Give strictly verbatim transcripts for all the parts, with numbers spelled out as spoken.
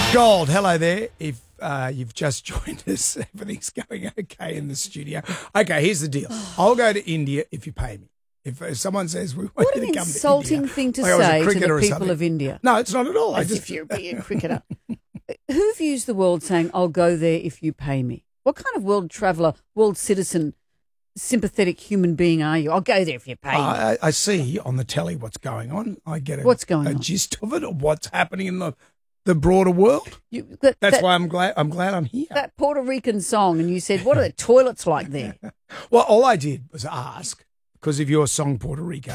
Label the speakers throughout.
Speaker 1: Gold, hello there. If uh, you've just joined us, everything's going okay in the studio. Okay, here's the deal. I'll go to India if you pay me. If, if someone says we want
Speaker 2: What
Speaker 1: you
Speaker 2: an
Speaker 1: to come to
Speaker 2: insulting
Speaker 1: India,
Speaker 2: thing to
Speaker 1: like I was a
Speaker 2: say to
Speaker 1: cricketer
Speaker 2: the
Speaker 1: or
Speaker 2: people
Speaker 1: something.
Speaker 2: of India.
Speaker 1: No, it's not at all. I
Speaker 2: As
Speaker 1: just
Speaker 2: if you're being a cricketer. Who views the world saying, I'll go there if you pay me? What kind of world traveller, world citizen, sympathetic human being are you? I'll go there if you pay me.
Speaker 1: I, I see on the telly what's going on. I get a,
Speaker 2: What's going
Speaker 1: a
Speaker 2: on?
Speaker 1: gist of it, of what's happening in the the broader world.
Speaker 2: You, that,
Speaker 1: That's
Speaker 2: that,
Speaker 1: why I'm glad I'm glad I'm here.
Speaker 2: that Puerto Rican song, and you said, what are the toilets like there?
Speaker 1: Well, all I did was ask, because of your song Puerto Rico.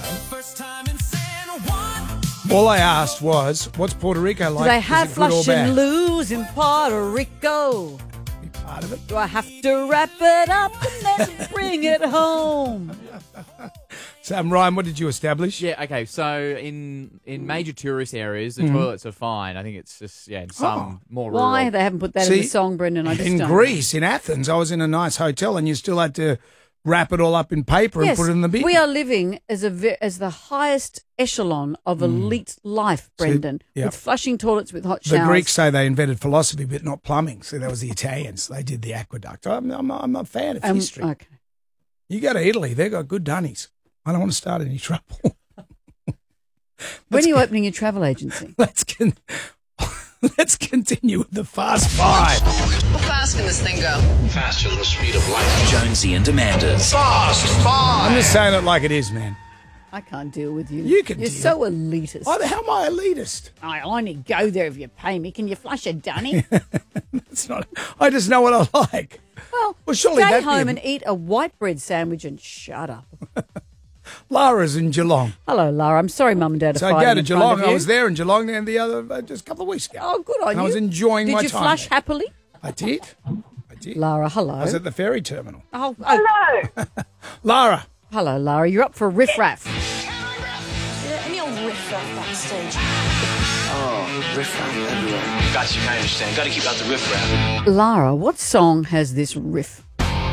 Speaker 1: All I asked was, what's Puerto Rico like?
Speaker 2: Do they
Speaker 1: Is
Speaker 2: have
Speaker 1: it good or
Speaker 2: flush and
Speaker 1: bad?
Speaker 2: lose in Puerto Rico?
Speaker 1: Be part of it.
Speaker 2: Do I have to wrap it up and then bring it home?
Speaker 1: Sam Ryan, what did you establish?
Speaker 3: Yeah, okay, so in in major tourist areas, the toilets are fine. I think it's just, yeah, in some more rural.
Speaker 2: Why they haven't put that in
Speaker 1: See,
Speaker 2: the song, Brendan? I just
Speaker 1: in
Speaker 2: don't.
Speaker 1: Greece, in Athens, I was in a nice hotel, and you still had to wrap it all up in paper
Speaker 2: Yes,
Speaker 1: and put it in the bin.
Speaker 2: we are living as a ve- as the highest echelon of elite life, Brendan,
Speaker 1: yeah.
Speaker 2: with flushing toilets with hot
Speaker 1: The
Speaker 2: showers.
Speaker 1: Greeks say they invented philosophy, but not plumbing. So that was the Italians. They did the aqueduct. I'm, I'm, I'm a fan of
Speaker 2: Um,
Speaker 1: history.
Speaker 2: okay.
Speaker 1: You go to Italy, they've got good dunnies. I don't want to start any trouble.
Speaker 2: When are you opening your travel agency?
Speaker 1: Let's con- let's continue with the Fast Five.
Speaker 4: How fast can this thing go?
Speaker 5: Faster than the speed of light. Jonesy and Amanda's Fast Five.
Speaker 1: I'm just saying it like it is, man.
Speaker 2: I can't deal with you.
Speaker 1: You can
Speaker 2: You're
Speaker 1: deal.
Speaker 2: so elitist.
Speaker 1: Oh, how am I elitist?
Speaker 2: I only go there if you pay me. Can you flush a dunny?
Speaker 1: It's not. I just know what I like.
Speaker 2: well,
Speaker 1: Well, surely
Speaker 2: stay
Speaker 1: that'd be
Speaker 2: home
Speaker 1: a-
Speaker 2: and eat a white bread sandwich and shut up.
Speaker 1: Lara's in Geelong.
Speaker 2: Hello, Lara. I'm sorry, Mum and Dad are
Speaker 1: So I
Speaker 2: fighting
Speaker 1: go to
Speaker 2: in front
Speaker 1: Geelong.
Speaker 2: of
Speaker 1: I
Speaker 2: you.
Speaker 1: was there in Geelong and the other uh, just a couple of weeks ago.
Speaker 2: Oh, good on
Speaker 1: And
Speaker 2: you.
Speaker 1: I was enjoying
Speaker 2: Did
Speaker 1: my
Speaker 2: you
Speaker 1: time
Speaker 2: flush
Speaker 1: there.
Speaker 2: happily?
Speaker 1: I did. I did.
Speaker 2: Lara, hello.
Speaker 1: I was at the ferry terminal.
Speaker 2: oh, oh,
Speaker 1: Lara,
Speaker 2: hello, Lara. You're up for a riff raff.
Speaker 6: Any old riff raff backstage.
Speaker 5: Oh, riff raff everywhere. Got you, I understand. Got to keep out the riff raff.
Speaker 2: Lara, what song has this riff?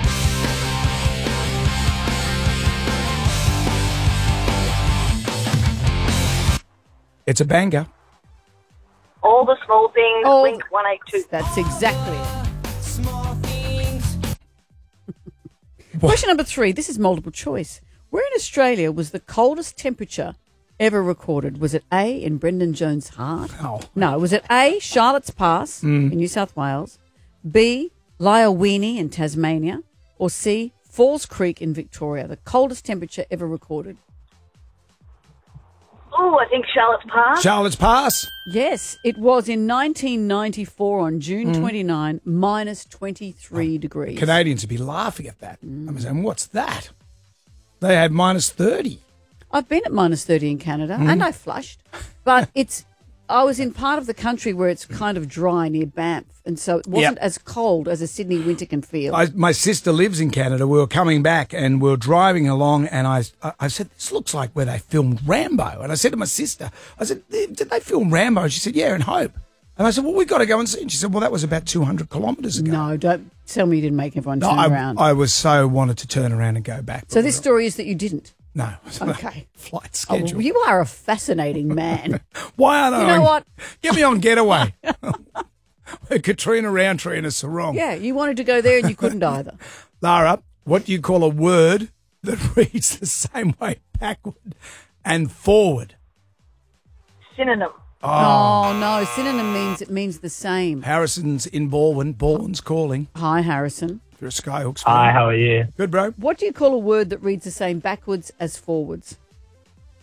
Speaker 1: it's a banger.
Speaker 6: All the small things,
Speaker 2: Oh,
Speaker 6: Blink one eighty-two.
Speaker 2: That's exactly it. Question number three. This is multiple choice. Where in Australia was the coldest temperature ever recorded? Was it A, in Brendan Jones' heart?
Speaker 1: Oh.
Speaker 2: No. Was it A, Charlotte's Pass in New South Wales, B, Lyowini in Tasmania, or C, Falls Creek in Victoria? The coldest temperature ever recorded.
Speaker 6: Oh, I think Charlotte's Pass.
Speaker 1: Charlotte's Pass.
Speaker 2: Yes, it was in nineteen ninety-four on June twenty-ninth, minus twenty-three degrees.
Speaker 1: Canadians would be laughing at that. I'm saying, what's that? They had minus thirty.
Speaker 2: I've been at minus thirty in Canada and I flushed, but it's. I was in part of the country where it's kind of dry near Banff, and so it wasn't
Speaker 1: Yep.
Speaker 2: as cold as a Sydney winter can feel.
Speaker 1: I, my sister lives in Canada. We were coming back and we were driving along, and I, I, I said, "This looks like where they filmed Rambo." And I said to my sister, "I said, did they film Rambo?" And she said, "Yeah, in Hope." And I said, "Well, we've got to go and see." And she said, "Well, that was about two hundred kilometres ago."
Speaker 2: No, don't tell me you didn't make everyone
Speaker 1: No,
Speaker 2: turn
Speaker 1: I,
Speaker 2: around.
Speaker 1: I was so wanted to turn around and go back.
Speaker 2: so
Speaker 1: but
Speaker 2: this
Speaker 1: we-
Speaker 2: story is that you didn't.
Speaker 1: no,
Speaker 2: Okay.
Speaker 1: flight
Speaker 2: Oh,
Speaker 1: schedule.
Speaker 2: well, you are a fascinating man.
Speaker 1: Why aren't I?
Speaker 2: You know
Speaker 1: on-
Speaker 2: what?
Speaker 1: Get me on Getaway. Katrina Roundtree and a sarong.
Speaker 2: Yeah, you wanted to go there and you couldn't either.
Speaker 1: Lara, what do you call a word that reads the same way backward and forward?
Speaker 6: Synonym.
Speaker 2: Oh, no, synonym means it means the same.
Speaker 1: Harrison's in Baldwin. Baldwin's calling.
Speaker 2: Hi, Harrison.
Speaker 1: If you're a Skyhooks fan.
Speaker 7: Hi, how are you?
Speaker 1: Good, bro.
Speaker 2: What do you call a word that reads the same backwards as forwards?